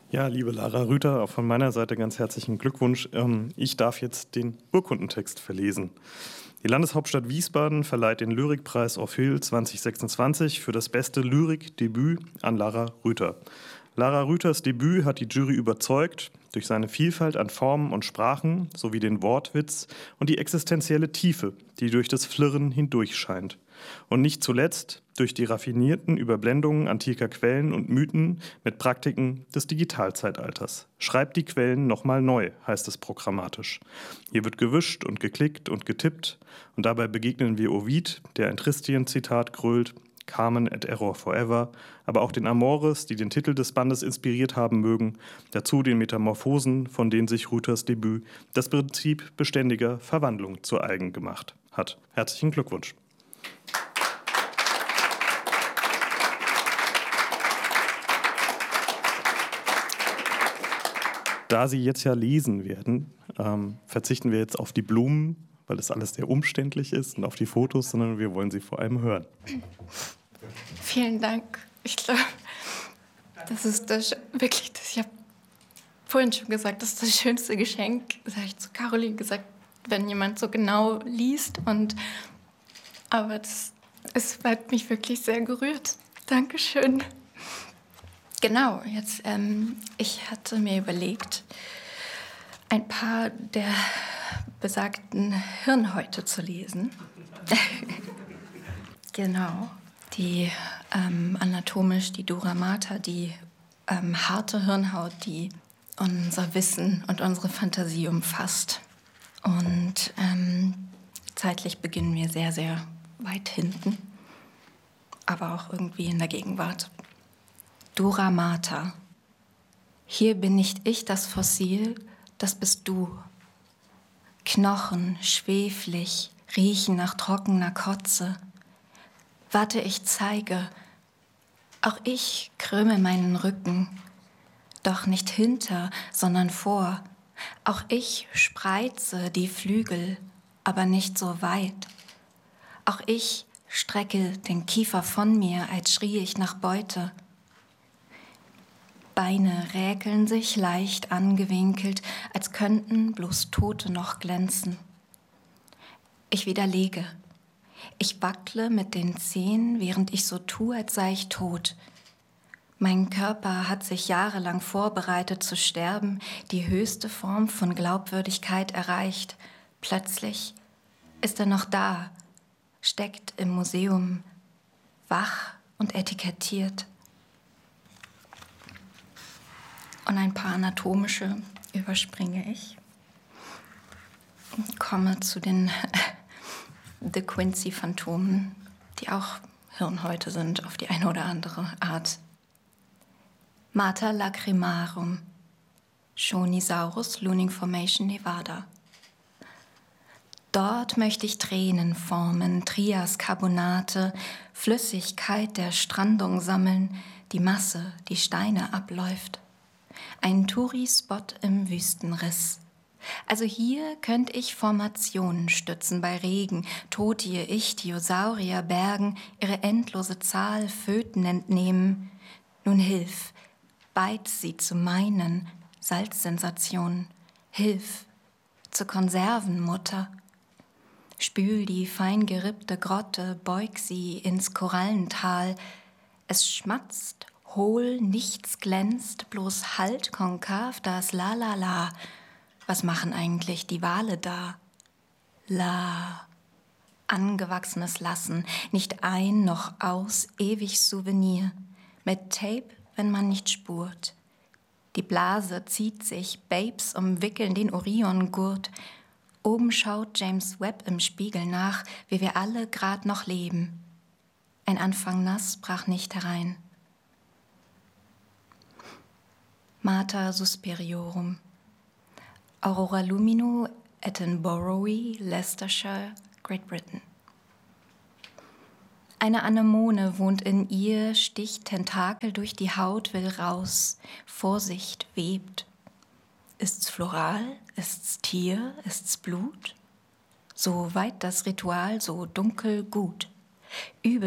Ja, liebe Lara Rüther, auch von meiner Seite ganz herzlichen Glückwunsch. Ich darf jetzt den Urkundentext verlesen. Die Landeshauptstadt Wiesbaden verleiht den Lyrikpreis Orphel 2026 für das beste Lyrikdebüt an Lara Rüther. Lara Rüthers Debüt hat die Jury überzeugt durch seine Vielfalt an Formen und Sprachen sowie den Wortwitz und die existenzielle Tiefe, die durch das Flirren hindurch scheint. Und nicht zuletzt durch die raffinierten Überblendungen antiker Quellen und Mythen mit Praktiken des Digitalzeitalters. Schreibt die Quellen nochmal neu, heißt es programmatisch. Hier wird gewischt und geklickt und getippt und dabei begegnen wir Ovid, der ein Tristien-Zitat grölt, Carmen et Error Forever, aber auch den Amores, die den Titel des Bandes inspiriert haben mögen, dazu den Metamorphosen, von denen sich Rüthers Debüt das Prinzip beständiger Verwandlung zu eigen gemacht hat. Herzlichen Glückwunsch. Da Sie jetzt ja lesen werden, verzichten wir jetzt auf die Blumen, weil das alles sehr umständlich ist, und auf die Fotos, sondern wir wollen Sie vor allem hören. Vielen Dank. Ich glaube, das ist wirklich das. Ich habe vorhin schon gesagt, das ist das schönste Geschenk. Das habe ich zu Caroline gesagt, wenn jemand so genau liest. Aber es hat mich wirklich sehr gerührt. Dankeschön. Genau, jetzt, ich hatte mir überlegt, ein paar der besagten Hirnhäute zu lesen. Genau, die anatomisch, die Dura Mater, die harte Hirnhaut, die unser Wissen und unsere Fantasie umfasst. Und zeitlich beginnen wir sehr, sehr weit hinten, aber auch irgendwie in der Gegenwart. Dura Mater. Hier bin nicht ich das Fossil, das bist du. Knochen, schweflig, riechen nach trockener Kotze. Warte, ich zeige. Auch ich krümme meinen Rücken. Doch nicht hinter, sondern vor. Auch ich spreize die Flügel, aber nicht so weit. Auch ich strecke den Kiefer von mir, als schrie ich nach Beute. Beine räkeln sich leicht angewinkelt, als könnten bloß Tote noch glänzen. Ich widerlege. Ich wackle mit den Zehen, während ich so tue, als sei ich tot. Mein Körper hat sich jahrelang vorbereitet zu sterben, die höchste Form von Glaubwürdigkeit erreicht. Plötzlich ist er noch da, steckt im Museum, wach und etikettiert. Und ein paar anatomische überspringe ich und komme zu den De Quincey-Phantomen, die auch Hirnhäute sind auf die eine oder andere Art. Mater lacrimarum, Shonisaurus, Looning Formation, Nevada. Dort möchte ich Tränen formen, Trias-Carbonate, Flüssigkeit der Strandung sammeln, die Masse, die Steine abläuft. Ein Touri-Spot im Wüstenriss. Also hier könnte ich Formationen stützen bei Regen, Totie, Ichthyosaurier bergen, ihre endlose Zahl Föten entnehmen. Nun hilf, beiz sie zu meinen Salzsensationen. Hilf, zur Konservenmutter. Spül die fein gerippte Grotte, beug sie ins Korallental. Es schmatzt, hohl, nichts glänzt, bloß halt konkav das La La La. Was machen eigentlich die Wale da? La. Angewachsenes Lassen, nicht ein noch aus, ewig Souvenir. Mit Tape, wenn man nicht spurt. Die Blase zieht sich, Babes umwickeln den Oriongurt. Oben schaut James Webb im Spiegel nach, wie wir alle grad noch leben. Ein Anfang nass brach nicht herein. Mater Suspiriorum. Aurora Lumino, Attenborough, Leicestershire, Great Britain. Eine Anemone wohnt in ihr, sticht Tentakel durch die Haut, will raus. Vorsicht, webt. Ist's floral? Ist's Tier? Ist's Blut? So weit das Ritual, so dunkel gut.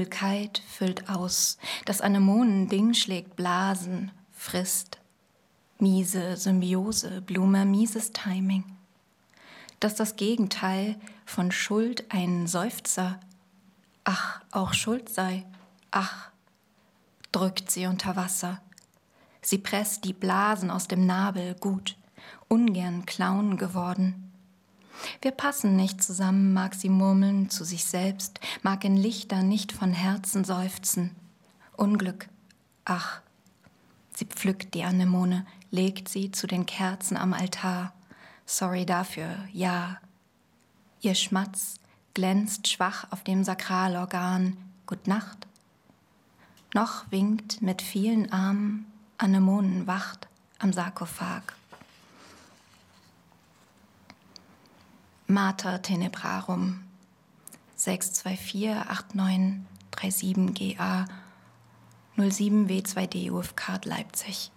Übelkeit füllt aus. Das Anemonending schlägt Blasen, frisst. Miese Symbiose, Blume, mieses Timing. Dass das Gegenteil von Schuld ein Seufzer, ach, auch Schuld sei, ach, drückt sie unter Wasser. Sie presst die Blasen aus dem Nabel, gut, ungern Clown geworden. Wir passen nicht zusammen, mag sie murmeln zu sich selbst, mag in Lichter nicht von Herzen seufzen. Unglück, ach. Sie pflückt die Anemone, legt sie zu den Kerzen am Altar. Sorry dafür, ja. Ihr Schmatz glänzt schwach auf dem Sakralorgan. Gut Nacht. Noch winkt mit vielen Armen Anemonenwacht am Sarkophag. Mater Tenebrarum 6248937 GA 07 W2D UFK Leipzig.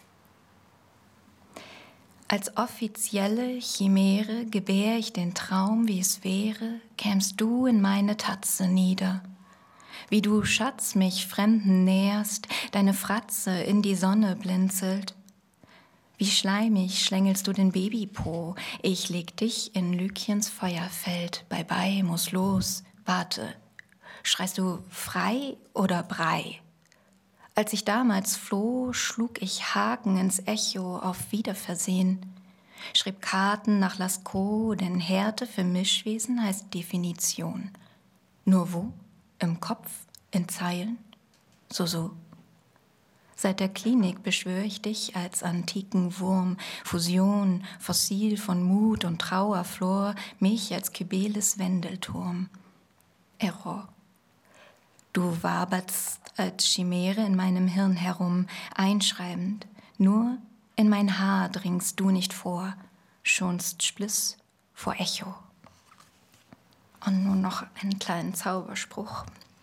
Als offizielle Chimäre gebär ich den Traum, wie es wäre, kämst du in meine Tatze nieder. Wie du, Schatz, mich Fremden näherst, deine Fratze in die Sonne blinzelt. Wie schleimig schlängelst du den Babypo, ich leg dich in Lykchens Feuerfeld, bye, muss los, warte, schreist du frei oder Brei? Als ich damals floh, schlug ich Haken ins Echo auf Wiederversehen, schrieb Karten nach Lascaux, denn Härte für Mischwesen heißt Definition. Nur wo? Im Kopf? In Zeilen? So. Seit der Klinik beschwöre ich dich als antiken Wurm, Fusion, Fossil von Mut und Trauerflor, mich als Kybeles Wendelturm. Error. Du waberst als Chimäre in meinem Hirn herum, einschreibend, nur in mein Haar dringst du nicht vor, schonst Spliss vor Echo. Und nun noch einen kleinen Zauberspruch.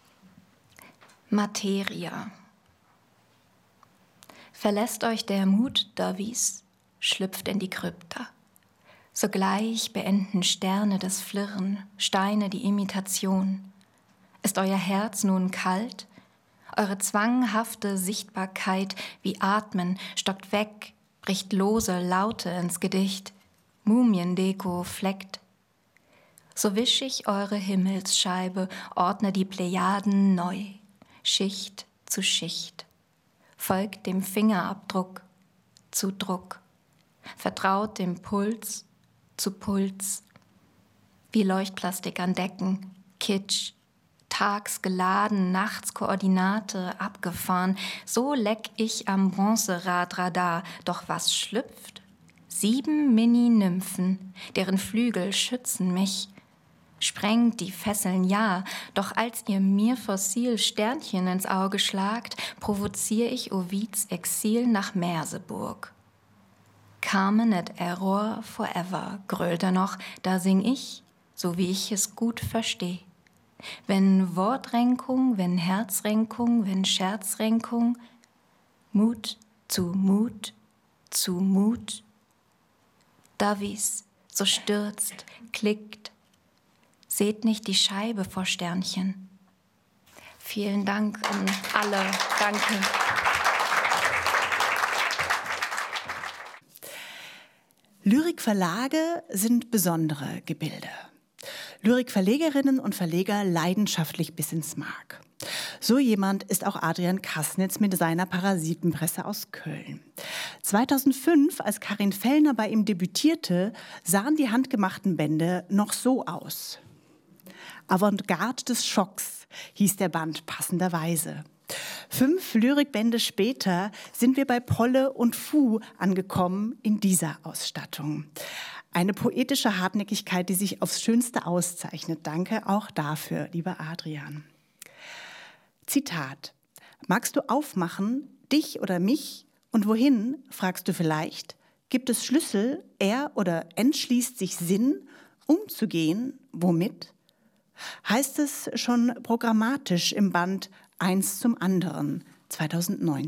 Materia. Verlässt euch der Mut, Davies, schlüpft in die Krypta. Sogleich beenden Sterne das Flirren, Steine die Imitation. Ist euer Herz nun kalt? Eure zwanghafte Sichtbarkeit wie Atmen stockt weg, bricht lose Laute ins Gedicht. Mumiendeko fleckt. So wisch ich eure Himmelsscheibe, ordne die Plejaden neu, Schicht zu Schicht. Folgt dem Fingerabdruck zu Druck, vertraut dem Puls zu Puls. Wie Leuchtplastik an Decken, Kitsch, tags geladen, nachts Koordinate abgefahren. So leck ich am Bronzeradradar, doch was schlüpft? 7 Mini-Nymphen, deren Flügel schützen mich. Sprengt die Fesseln, ja, doch als ihr mir fossil Sternchen ins Auge schlagt, provoziere ich Ovids Exil nach Merseburg. Carmen et Error forever, grölt er noch, da sing ich, so wie ich es gut versteh. Wenn Wortrenkung, wenn Herzrenkung, wenn Scherzrenkung, Mut zu Mut zu Mut. Davies, so stürzt, klickt, seht nicht die Scheibe vor Sternchen. Vielen Dank an alle. Danke. Lyrikverlage sind besondere Gebilde. Lyrikverlegerinnen und Verleger leidenschaftlich bis ins Mark. So jemand ist auch Adrian Kassnitz mit seiner Parasitenpresse aus Köln. 2005, als Karin Fellner bei ihm debütierte, sahen die handgemachten Bände noch so aus. Avantgarde des Schocks hieß der Band passenderweise. 5 Lyrikbände später sind wir bei Polle und Fu angekommen in dieser Ausstattung. Eine poetische Hartnäckigkeit, die sich aufs Schönste auszeichnet. Danke auch dafür, lieber Adrian. Zitat: Magst du aufmachen, dich oder mich, und wohin, fragst du vielleicht? Gibt es Schlüssel, er oder entschließt sich Sinn, umzugehen, womit? Heißt es schon programmatisch im Band Eins zum anderen 2019.